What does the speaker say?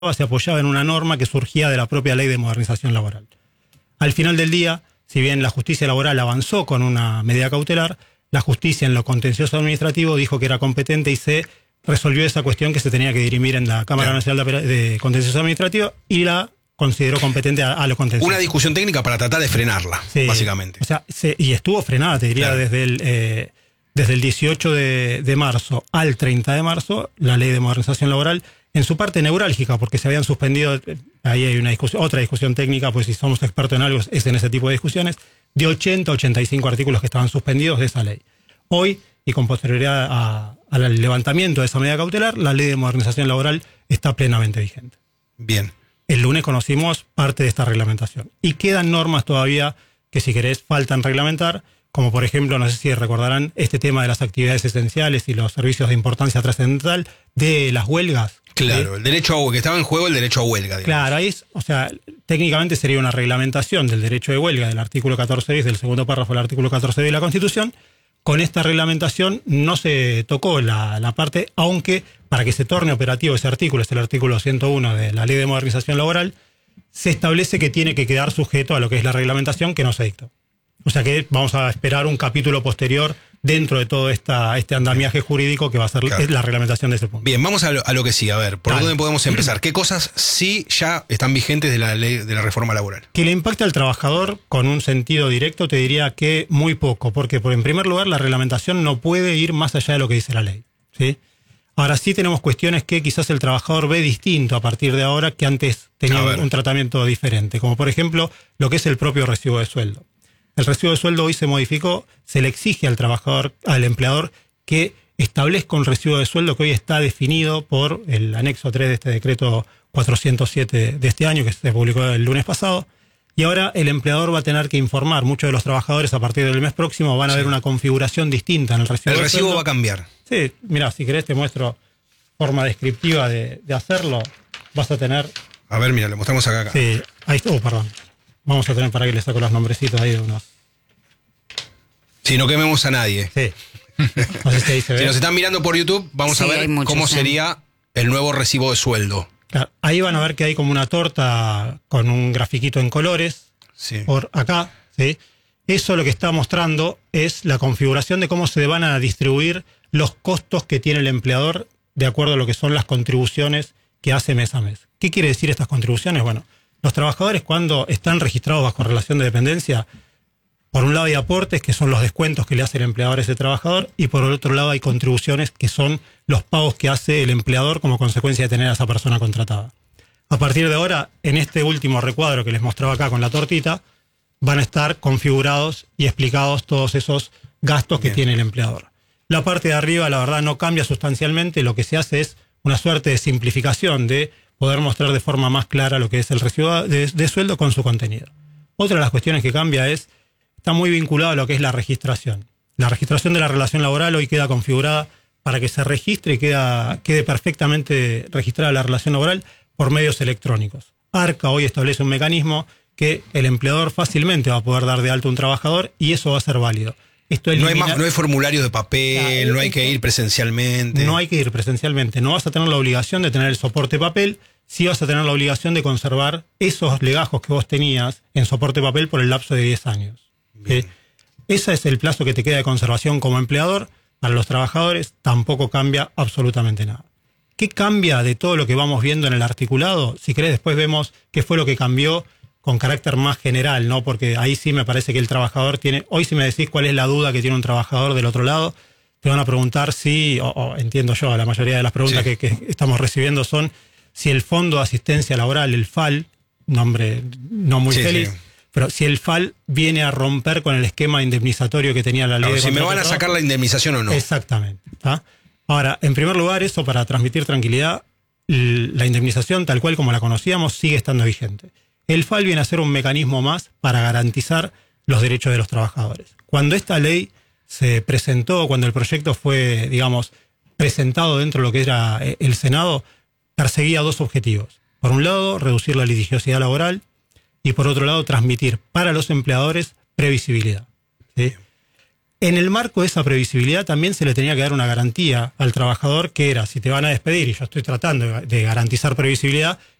se apoyaba en una norma que surgía de la propia Ley de Modernización Laboral. Al final del día, si bien la justicia laboral avanzó con una medida cautelar, la justicia en lo contencioso administrativo dijo que era competente y se resolvió esa cuestión que se tenía que dirimir en la Cámara Nacional de Contencioso Administrativo y la consideró competente a lo contencioso. Una discusión técnica para tratar de frenarla, básicamente. O sea, y estuvo frenada, te diría, desde el 18 de marzo al 30 de marzo, la Ley de Modernización Laboral, en su parte neurálgica, porque se habían suspendido, ahí hay una otra discusión técnica, pues si somos expertos en algo es en ese tipo de discusiones, de 80 a 85 artículos que estaban suspendidos de esa ley. Hoy, y con posterioridad al levantamiento de esa medida cautelar, la Ley de Modernización Laboral está plenamente vigente. Bien. El lunes conocimos parte de esta reglamentación. Y quedan normas todavía que, si querés, faltan reglamentar, como por ejemplo, no sé si recordarán, este tema de las actividades esenciales y los servicios de importancia trascendental de las huelgas. Claro, el derecho a que estaba en juego el derecho a huelga. Digamos. Claro, ahí técnicamente sería una reglamentación del derecho de huelga del artículo 14 bis del segundo párrafo del artículo 14 de la Constitución. Con esta reglamentación no se tocó la parte, aunque para que se torne operativo ese artículo, es el artículo 101 de la Ley de Modernización Laboral, se establece que tiene que quedar sujeto a lo que es la reglamentación que no se dictó. O sea que vamos a esperar un capítulo posterior dentro de todo este andamiaje jurídico que va a ser la reglamentación de ese punto. Bien, vamos a lo que sí. A ver, ¿por dónde podemos empezar? ¿Qué cosas sí ya están vigentes de la ley de la reforma laboral? Que le impacte al trabajador con un sentido directo, te diría que muy poco, porque en primer lugar la reglamentación no puede ir más allá de lo que dice la ley, ¿sí? Ahora sí tenemos cuestiones que quizás el trabajador ve distinto a partir de ahora, que antes tenía un tratamiento diferente, como por ejemplo lo que es el propio recibo de sueldo. El recibo de sueldo hoy se modificó, se le exige al trabajador, al empleador, que establezca un recibo de sueldo que hoy está definido por el anexo 3 de este decreto 407 de este año, que se publicó el lunes pasado, y ahora el empleador va a tener que informar. Muchos de los trabajadores a partir del mes próximo van a ver una configuración distinta en el recibo de sueldo. El recibo va a cambiar. Sí, mira, si querés te muestro forma descriptiva de hacerlo. Vas a tener... A ver, mira, le mostramos acá. Sí, ahí está, perdón. Vamos a tener para que le saco los nombrecitos ahí de unos... Si no quememos a nadie. Sí. No sé si ahí se ve. Si nos están mirando por YouTube, vamos a ver cómo sería el nuevo recibo de sueldo. Claro, ahí van a ver que hay como una torta con un grafiquito en colores. Sí. Por acá, ¿sí? Eso lo que está mostrando es la configuración de cómo se van a distribuir los costos que tiene el empleador de acuerdo a lo que son las contribuciones que hace mes a mes. ¿Qué quiere decir estas contribuciones? Bueno, los trabajadores cuando están registrados bajo relación de dependencia, por un lado hay aportes, que son los descuentos que le hace el empleador a ese trabajador, y por el otro lado hay contribuciones, que son los pagos que hace el empleador como consecuencia de tener a esa persona contratada. A partir de ahora, en este último recuadro que les mostraba acá con la tortita, van a estar configurados y explicados todos esos gastos que tiene el empleador. La parte de arriba, la verdad, no cambia sustancialmente. Lo que se hace es una suerte de simplificación, de poder mostrar de forma más clara lo que es el recibo de sueldo con su contenido. Otra de las cuestiones que cambia está muy vinculado a lo que es la registración. La registración de la relación laboral hoy queda configurada para que se registre y quede perfectamente registrada la relación laboral por medios electrónicos. ARCA hoy establece un mecanismo que el empleador fácilmente va a poder dar de alta a un trabajador y eso va a ser válido. Esto no hay formulario de papel, no hay que ir presencialmente. No hay que ir presencialmente. No vas a tener la obligación de tener el soporte papel, sí vas a tener la obligación de conservar esos legajos que vos tenías en soporte papel por el lapso de 10 años. Ese es el plazo que te queda de conservación como empleador. Para los trabajadores tampoco cambia absolutamente nada. ¿Qué cambia de todo lo que vamos viendo en el articulado? Si querés, después vemos qué fue lo que cambió con carácter más general, ¿no? Porque ahí sí me parece que el trabajador tiene... Hoy si me decís cuál es la duda que tiene un trabajador del otro lado, te van a preguntar si, o entiendo yo, la mayoría de las preguntas que estamos recibiendo son si el Fondo de Asistencia Laboral, el FAL, nombre no muy feliz, pero si el FAL viene a romper con el esquema indemnizatorio que tenía la ley. Si me van a sacar la indemnización o no. Exactamente. ¿Tá? Ahora, en primer lugar, eso para transmitir tranquilidad, la indemnización tal cual como la conocíamos sigue estando vigente. El FAL viene a ser un mecanismo más para garantizar los derechos de los trabajadores. Cuando esta ley se presentó, cuando el proyecto fue, digamos, presentado dentro de lo que era el Senado, perseguía dos objetivos. Por un lado, reducir la litigiosidad laboral y por otro lado, transmitir para los empleadores previsibilidad. ¿Sí? En el marco de esa previsibilidad también se le tenía que dar una garantía al trabajador, que era, si te van a despedir, y yo estoy tratando de garantizar previsibilidad,